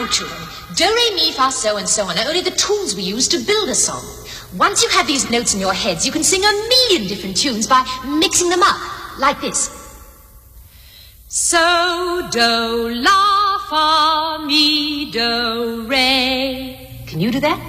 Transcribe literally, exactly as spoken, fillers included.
children, do, re, mi, fa, so, and so on are only the tools we use to build a song. Once you have these notes in your heads, you can sing a million different tunes by mixing them up, like this. So, do, la, fa, mi, do, re. Can you do that?